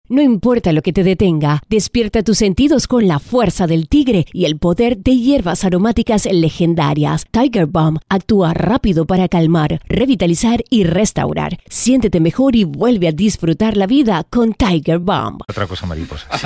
No importa lo que te detenga, despierta tus sentidos con la fuerza del tigre y el poder de hierbas aromáticas legendarias. Tiger Balm actúa rápido para calmar, revitalizar y restaurar. Siéntete mejor y vuelve a disfrutar la vida con Tiger Balm. Otra cosa mariposa. Sí.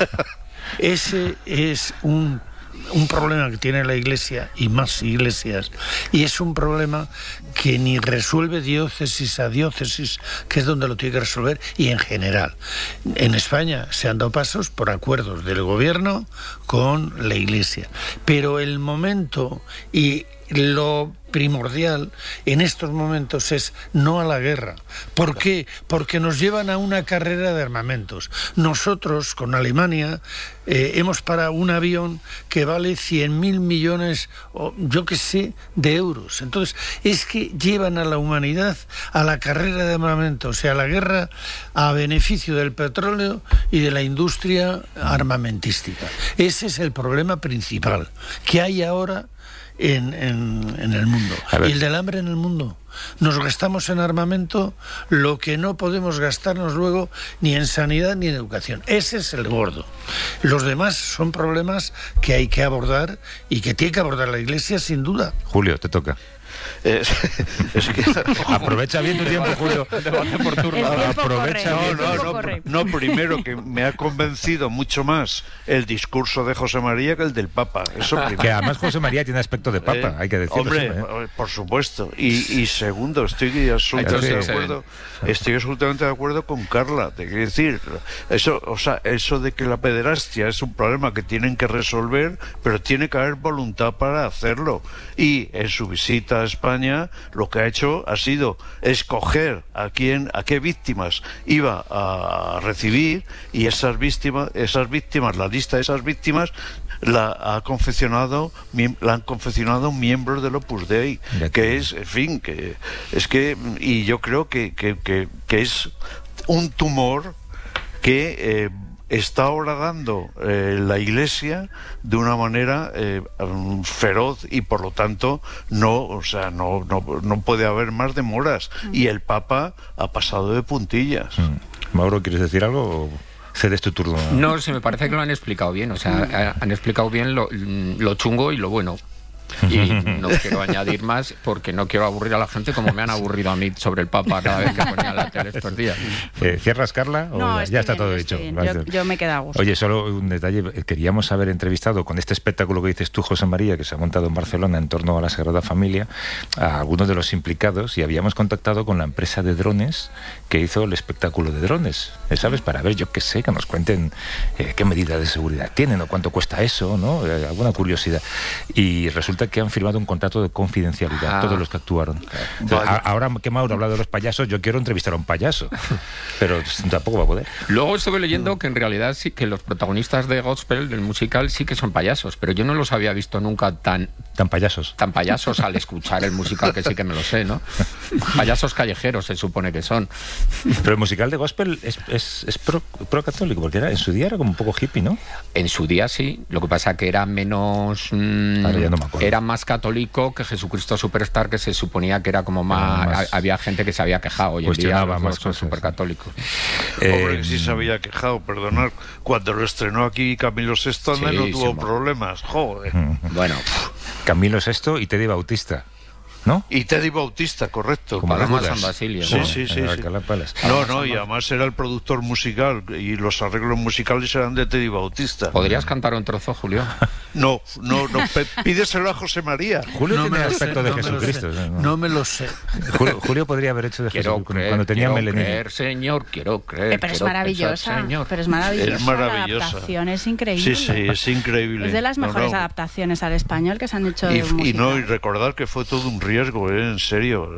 Ese es un problema que tiene la Iglesia y más iglesias, y es un problema que ni resuelve diócesis a diócesis, que es donde lo tiene que resolver, y en general. En España se han dado pasos por acuerdos del gobierno con la Iglesia, pero el momento y lo primordial en estos momentos es no a la guerra. ¿Por qué? Porque nos llevan a una carrera de armamentos. Nosotros, con Alemania, hemos parado un avión que vale 100.000 millones, o yo qué sé, de euros. Entonces, es que llevan a la humanidad a la carrera de armamentos, o sea, a la guerra a beneficio del petróleo y de la industria armamentística. Ese es el problema principal que hay ahora en el mundo. Y el del hambre en el mundo. Nos gastamos en armamento lo que no podemos gastarnos luego ni en sanidad ni en educación. Ese es el gordo. Los demás son problemas que hay que abordar y que tiene que abordar la Iglesia sin duda. Julio, te toca. Es que aprovecha bien tu tiempo, Julio. Aprovecha bien. No, primero que me ha convencido mucho más el discurso de José María que el del Papa. Eso primero. Que además José María tiene aspecto de Papa, hay que decirlo. Hombre, por supuesto. Y segundo, estoy absolutamente de acuerdo con Carla. Te quiero decir, eso de que la pederastia es un problema que tienen que resolver, pero tiene que haber voluntad para hacerlo. Y en su visita a España lo que ha hecho ha sido escoger a qué víctimas iba a recibir, y esas víctimas, la lista de esas víctimas la han confeccionado miembros del Opus Dei, que es, en fin, y yo creo que es un tumor que está ahora dando la Iglesia de una manera feroz, y por lo tanto no puede haber más demoras, y el Papa ha pasado de puntillas. Mauro, ¿quieres decir algo o cedes tu turno? No, se me parece que lo han explicado bien, han explicado bien lo chungo y lo bueno. Y no quiero añadir más porque no quiero aburrir a la gente como me han aburrido a mí sobre el Papa cada vez que ponía la tele estos días. ¿Cierras, Carla? ¿O no, ya está todo dicho? Yo me quedo a gusto. Oye, solo un detalle. Queríamos haber entrevistado con este espectáculo que dices tú, José María, que se ha montado en Barcelona en torno a la Sagrada Familia, a algunos de los implicados, y habíamos contactado con la empresa de drones que hizo el espectáculo de drones, ¿sabes? Para ver, yo qué sé, que nos cuenten qué medidas de seguridad tienen o cuánto cuesta eso, ¿no? Alguna curiosidad. Y resulta que han firmado un contrato de confidencialidad, todos los que actuaron. Entonces, ahora que Mauro ha hablado de los payasos, yo quiero entrevistar a un payaso, pero tampoco va a poder. Luego estuve leyendo que en realidad sí que los protagonistas de Gospel, del musical, sí que son payasos, pero yo no los había visto nunca tan payasos al escuchar el musical, que sí que me lo sé, ¿no? Payasos callejeros se supone que son. Pero el musical de Gospel es pro católico, porque en su día era como un poco hippie, ¿no? En su día sí, lo que pasa que era menos... Ahora ya no me acuerdo. Era más católico que Jesucristo Superstar, que se suponía que era como más... Había gente que se había quejado, hoy en día más son supercatólicos. Hombre, sí se había quejado, perdonad, cuando lo estrenó aquí Camilo VI no tuvo problemas, joder. Bueno, Camilo VI y Teddy Bautista, ¿no? Y Teddy Bautista, correcto. Como Paloma San Basilio. Sí. No, y además era el productor musical, y los arreglos musicales eran de Teddy Bautista. ¿Podrías cantar un trozo, Julio? No, pídeselo a José María. Julio tiene aspecto de Jesucristo. No me lo sé. Julio podría haber hecho de Jesús cuando tenía melenillo. Quiero creer, Señor, quiero creer. Pero es maravillosa. Pero es maravillosa. Es maravillosa. La adaptación es increíble. Sí, es increíble. Es de las mejores adaptaciones al español que se han hecho de musical. Y recordar que fue todo un riesgo, en serio.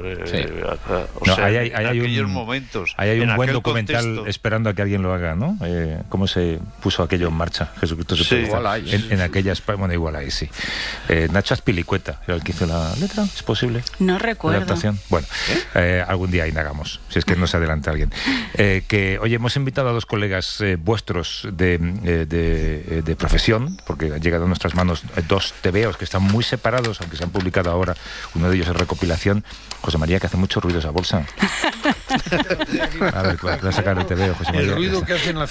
Hay momentos. Hay un buen documental esperando a que alguien lo haga, ¿no? Cómo se puso aquello en marcha, Jesucristo Superstar. En aquellas... Bueno, igual ahí sí. Nacho Azpilicueta era el que hizo la letra, ¿es posible? No recuerdo. La adaptación. Bueno, algún día indagamos, si es que no se adelanta alguien. Oye, hemos invitado a dos colegas vuestros de profesión, porque han llegado a nuestras manos dos tebeos que están muy separados, aunque se han publicado ahora. Uno de ellos es recopilación. José María, que hace mucho ruido esa bolsa. A ver, voy a sacar el tebeo, José María. El ruido que hacen las